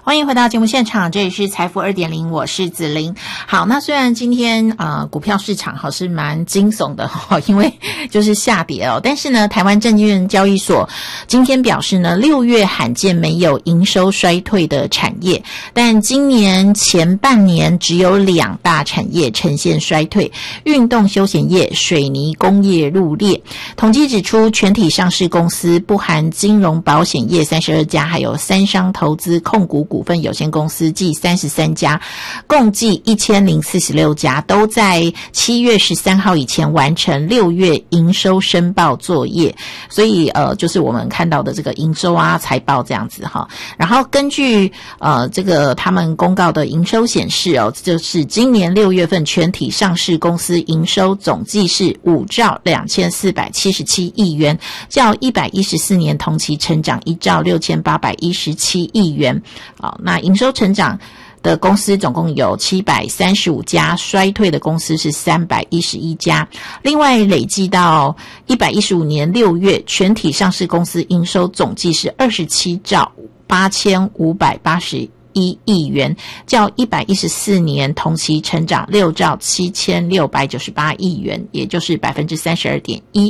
欢迎回到节目现场，这里是财富 2.0， 我是子琳。好，那虽然今天股票市场是蛮惊悚的因为就是下跌但是呢，台湾证券交易所今天表示呢，6月罕见没有营收衰退的产业，但今年前半年只有2大产业呈现衰退，运动休闲业、水泥工业入列。统计指出，全体上市公司不含金融保险业32家，还有三商投资控股股份有限公司计33家，共计1046家都在7月13号以前完成6月营收申报作业，所以就是我们看到的这个营收财报这样子然后根据这个他们公告的营收显示就是今年6月份全体上市公司营收总计是5兆2477亿元，较114年同期成长1兆6817亿元。那营收成长的公司总共有735家，衰退的公司是311家。另外累计到115年6月，全体上市公司营收总计是27兆8581亿元，较114年同期成长6兆7698亿元，也就是 32.1%。